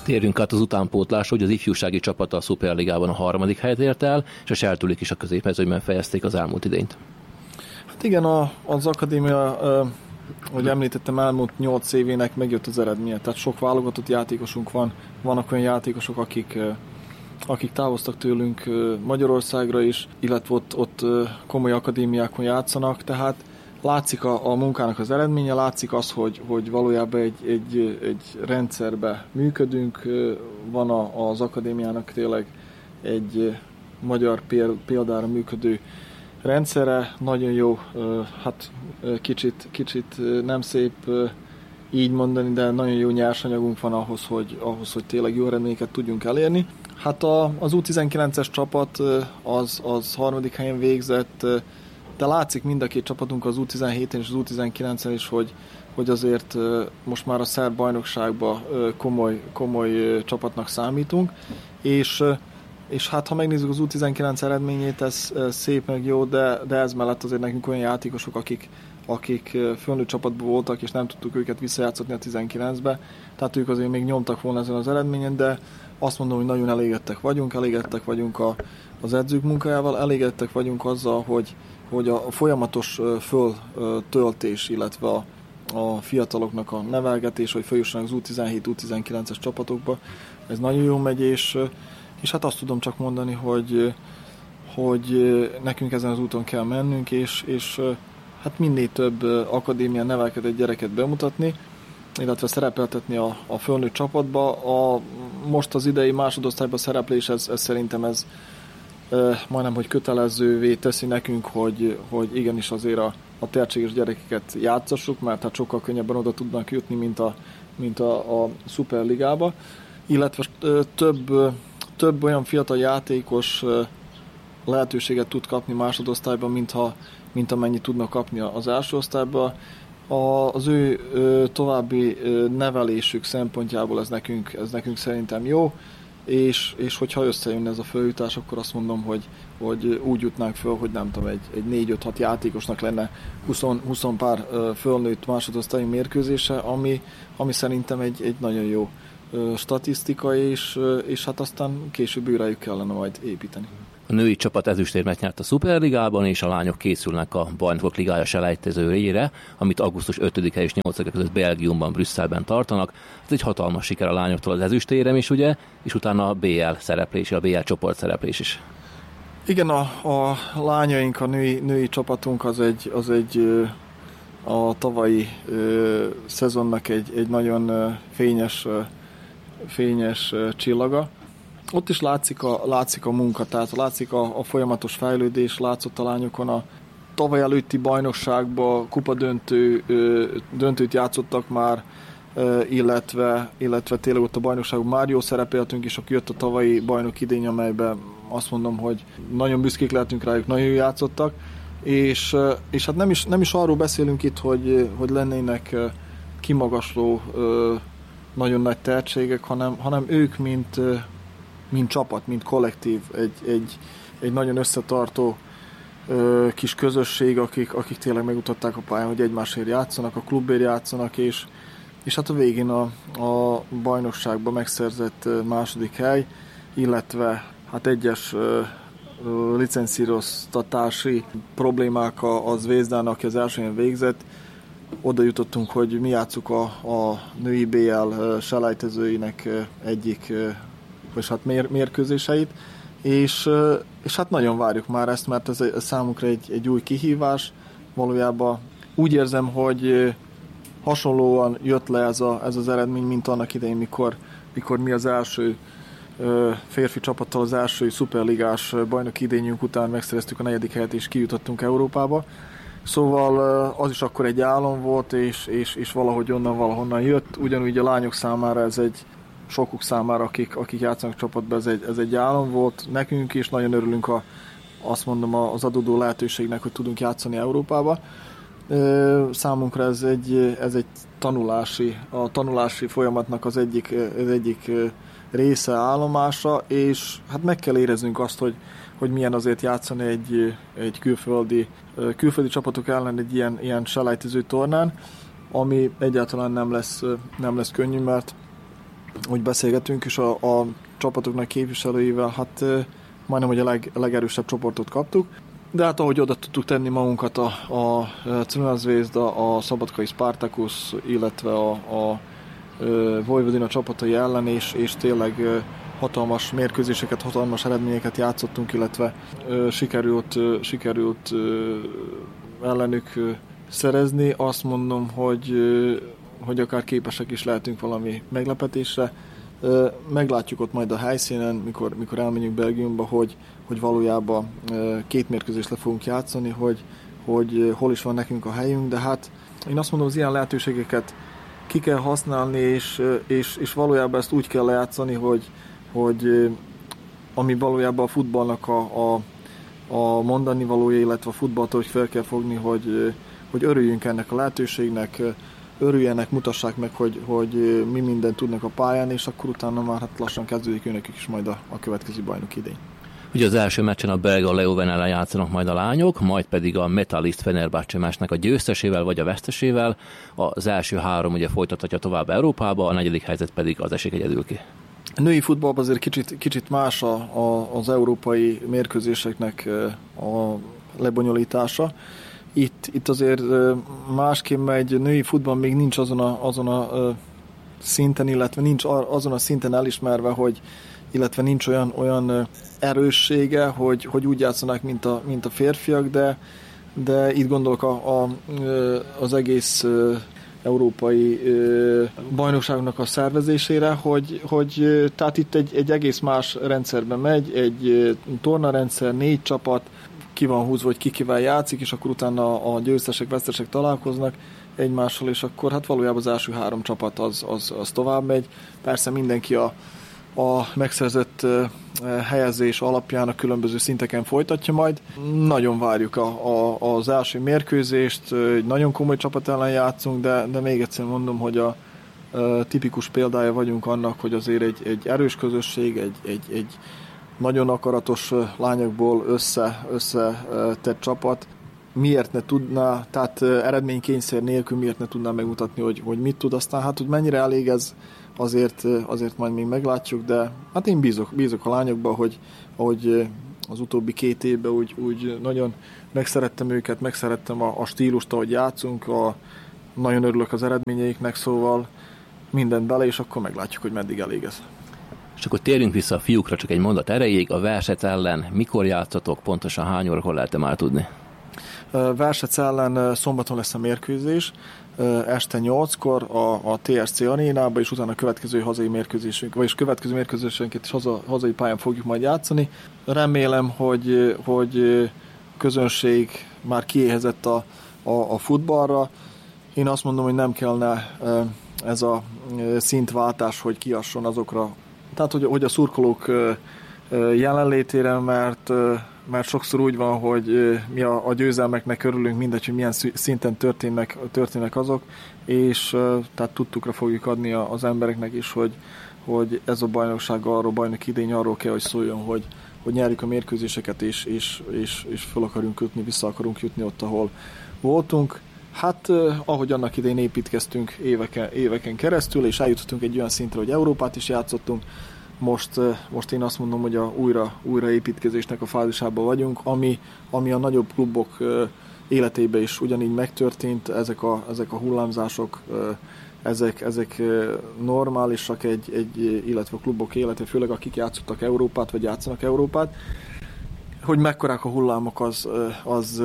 Térjünk át az utánpótlásra, hogy az ifjúsági csapata a Szuperligában a 3. helyet ért el, és a Seltőlik is a középmezőnyben fejezték az elmúlt idényt. Hát igen, az akadémia, ahogy említettem, elmúlt 8 évének megjött az eredménye. Tehát sok válogatott játékosunk van, vannak olyan játékosok, akik távoztak tőlünk Magyarországra is, illetve ott komoly akadémiákon játszanak, tehát látszik a munkának az eredménye, látszik az, hogy valójában egy rendszerbe működünk, van az akadémiának tényleg egy magyar példára működő rendszere, nagyon jó, hát kicsit nem szép így mondani, de nagyon jó nyersanyagunk van ahhoz, hogy tényleg jó eredményeket tudjunk elérni. Hát az U19-es csapat az 3. helyen végzett, de látszik mind a két csapatunk, az U17-en és az U19-en is, hogy azért most már a szerb bajnokságban komoly csapatnak számítunk, és hát ha megnézzük az U19 eredményét, ez szép meg jó, de ez mellett azért nekünk olyan játékosok, akik fölnőtt csapatban voltak, és nem tudtuk őket visszajátszatni a 19-be, tehát ők azért még nyomtak volna ezen az eredményen, de azt mondom, hogy nagyon elégedettek vagyunk az edzők munkájával, elégedettek vagyunk azzal, hogy a folyamatos föltöltés, illetve a fiataloknak a nevelgetés, hogy feljussanak az U17, U19-es csapatokba, ez nagyon jól megy, és hát azt tudom csak mondani, hogy nekünk ezen az úton kell mennünk, és hát minél több akadémián nevelkedett gyereket bemutatni, illetve szerepeltetni a fölnőtt csapatba. Most az idei másodosztályban szereplés, ez szerintem ez majdnem, hogy kötelezővé teszi nekünk, hogy igenis azért a tehetséges gyerekeket játszassuk, mert hát sokkal könnyebben oda tudnak jutni, mint a Szuperligába. Illetve több olyan fiatal játékos lehetőséget tud kapni másodosztályban, mint amennyit tudnak kapni az első osztályban. Az ő további nevelésük szempontjából ez nekünk szerintem jó, és hogyha összejön ez a följutás, akkor azt mondom, hogy úgy jutnánk föl, hogy nem tudom, egy 4-5-6 játékosnak lenne 20 pár fölnőtt másodosztályi mérkőzése, ami szerintem egy nagyon jó statisztika, és hát aztán később őrájuk kellene majd építeni. A női csapat ezüstérmet nyert a Szuperligában, és a lányok készülnek a Bajnokok Ligája selejtezőjére, amit augusztus 5-e és 8-e között Belgiumban, Brüsszelben tartanak. Ez egy hatalmas siker a lányoktól az ezüstérem is, ugye, és utána a BL szereplés, a BL csoport szereplés is. Igen, a lányaink, a női csapatunk az egy a tavalyi szezonnak egy nagyon fényes csillaga. Ott is látszik a munka, tehát látszik a folyamatos fejlődés, látszott a lányokon a tavaly előtti bajnokságban döntőt játszottak már, illetve tényleg ott a bajnokságban már jó szerepeltünk, és akkor jött a tavalyi bajnok idény, amelyben azt mondom, hogy nagyon büszkék lehetünk rájuk, nagyon jó játszottak, és hát nem is arról beszélünk itt, hogy lennének kimagasló nagyon nagy tehetségek, hanem ők mint csapat, mint kollektív, egy nagyon összetartó kis közösség, akik tényleg megmutatták a pályán, hogy egymásért játszanak, a klubért játszanak, és hát a végén a bajnokságban megszerzett második hely, illetve hát egyes licencíroztatási problémák a Zvezdának, aki az első helyen végzett, oda jutottunk, hogy mi játsszuk a női BL selejtezőinek egyik és hát mérkőzéseit, és hát nagyon várjuk már ezt, mert ez számunkra egy új kihívás. Valójában úgy érzem, hogy hasonlóan jött le ez az eredmény, mint annak idején, mikor mi az első férfi csapattal az első szuperligás bajnoki idényünk után megszereztük a 4. helyet, és kijutottunk Európába. Szóval az is akkor egy álom volt, és valahogy valahonnan jött. Ugyanúgy a lányok számára sokuk számára, akik játszanak csapatban, ez egy álom volt. Nekünk is nagyon örülünk azt mondom az adódó lehetőségnek, hogy tudunk játszani Európába. Számunkra ez egy tanulási folyamatnak az egyik része, állomása, és hát meg kell éreznünk azt, hogy milyen azért játszani egy külföldi csapatok ellen egy ilyen selejtező tornán, ami egyáltalán nem lesz könnyű, mert úgy beszélgetünk is a csapatoknak képviselőivel, hát majdnem, hogy a legerősebb csoportot kaptuk, de hát ahogy oda tudtuk tenni magunkat a Crvena Zvezda, a Szabadkai Spartacus, illetve a Vojvodina csapatai ellen, és tényleg hatalmas mérkőzéseket, hatalmas eredményeket játszottunk, illetve sikerült ellenük szerezni. Azt mondom, hogy akár képesek is lehetünk valami meglepetésre. Meglátjuk ott majd a helyszínen, mikor elmegyünk Belgiumba, hogy valójában 2 mérkőzést le fogunk játszani, hogy hol is van nekünk a helyünk, de hát én azt mondom, az ilyen lehetőségeket ki kell használni, és valójában ezt úgy kell lejátszani, hogy ami valójában a futballnak a mondani valója, illetve a futballt, hogy fel kell fogni, hogy örüljünk ennek a lehetőségnek, örüljenek, mutassák meg, hogy mi mindent tudnak a pályán, és akkor utána már hát lassan kezdődik őnekük is majd a következő bajnok idény. Ugye az első meccsen a belga Leuven ellen játszanak majd a lányok, majd pedig a Metalist Fenerbahce meccsnek a győztesével vagy a vesztesével. Az első 3 ugye folytathatja tovább Európába, a 4. helyzet pedig az esik egyedül ki. A női futballban azért kicsit más az európai mérkőzéseknek a lebonyolítása. Itt azért másképp megy, női futball még nincs azon a szinten, illetve nincs azon a szinten elismerve, illetve nincs olyan erőssége, hogy úgy játszanak, mint a férfiak, de itt gondolok az egész európai bajnokságnak a szervezésére, hogy tehát itt egy egész más rendszerben megy, egy tornarendszer, 4 csapat, ki van húzva, hogy kivel játszik, és akkor utána a győztesek, vesztesek találkoznak egymással, és akkor hát valójában az első 3 csapat az tovább megy. Persze mindenki a megszerzett helyezés alapján a különböző szinteken folytatja majd. Nagyon várjuk az első mérkőzést, egy nagyon komoly csapat ellen játszunk, de még egyszer mondom, hogy a tipikus példája vagyunk annak, hogy azért egy erős közösség, egy nagyon akaratos lányokból összetett csapat miért ne tudná, tehát eredménykényszer nélkül miért ne tudná megmutatni, hogy mit tud, aztán hát, hogy mennyire elég ez, azért majd még meglátjuk, de hát én bízok a lányokba, hogy az utóbbi 2 évben úgy nagyon megszerettem őket, megszerettem a stílust, ahogy játszunk, nagyon örülök az eredményeiknek, szóval mindent bele, és akkor meglátjuk, hogy meddig elég ez. És akkor térjünk vissza a fiúkra csak egy mondat erejéig. A Versec ellen mikor játszatok, pontosan hány órakor lehet már tudni? Versec ellen szombaton lesz a mérkőzés, este 8-kor a TSC arénába, és utána a következő hazai mérkőzésünk, vagyis következő mérkőzésünket is hazai pályán fogjuk majd játszani. Remélem, hogy közönség már kiéhezett a futballra. Én azt mondom, hogy nem kellene ez a szintváltás, hogy kiasson azokra, tehát hogy a szurkolók jelenlétére, mert sokszor úgy van, hogy mi a győzelmeknek örülünk, mindegy, hogy milyen szinten történnek azok, és tehát tudtukra fogjuk adni az embereknek is, hogy ez a bajnokság bajnok idény arról kell, hogy szóljon, hogy nyerjük a mérkőzéseket, és fel akarunk jutni, vissza akarunk jutni ott, ahol voltunk. Hát, ahogy annak idején építkeztünk éveken keresztül, és eljutottunk egy olyan szintre, hogy Európát is játszottunk, most én azt mondom, hogy a újraépítkezésnek a fázisában vagyunk, ami a nagyobb klubok életében is ugyanígy megtörtént, ezek a hullámzások, ezek normálisak illetve a klubok élete, főleg akik játszottak Európát, vagy játszanak Európát. Hogy mekkorák a hullámok, az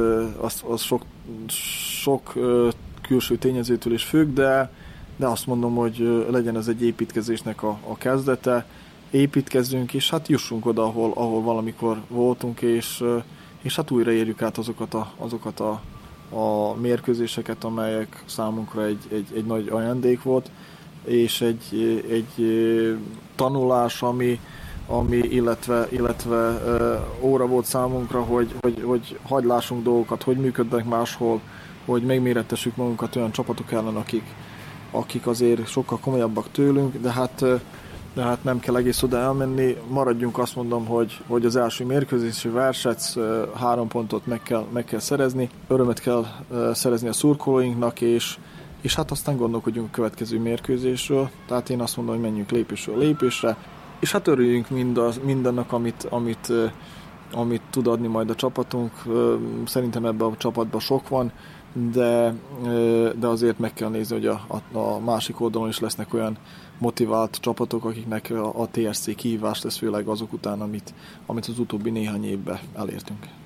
sok külső tényezőtől is függ, de azt mondom, hogy legyen ez egy építkezésnek a kezdete, építkezzünk, és hát jussunk oda, ahol valamikor voltunk, és hát újra érjük át azokat a mérkőzéseket, amelyek számunkra egy nagy ajándék volt, és egy tanulás, ami illetve óra volt számunkra, hogy hagylássunk dolgokat, hogy működnek máshol, hogy megmérettessük magunkat olyan csapatok ellen, akik azért sokkal komolyabbak tőlünk, de hát nem kell egész oda elmenni. Maradjunk, azt mondom, hogy az első mérkőzési Versec 3 pontot meg kell szerezni, örömet kell szerezni a szurkolóinknak, és és hát aztán gondolkodjunk a következő mérkőzésről, tehát én azt mondom, hogy menjünk lépésről lépésre, és hát örüljünk mindannak, amit tud adni majd a csapatunk. Szerintem ebben a csapatban sok van, de azért meg kell nézni, hogy a másik oldalon is lesznek olyan motivált csapatok, akiknek a TSC kihívás lesz, főleg azok után, amit az utóbbi néhány évben elértünk.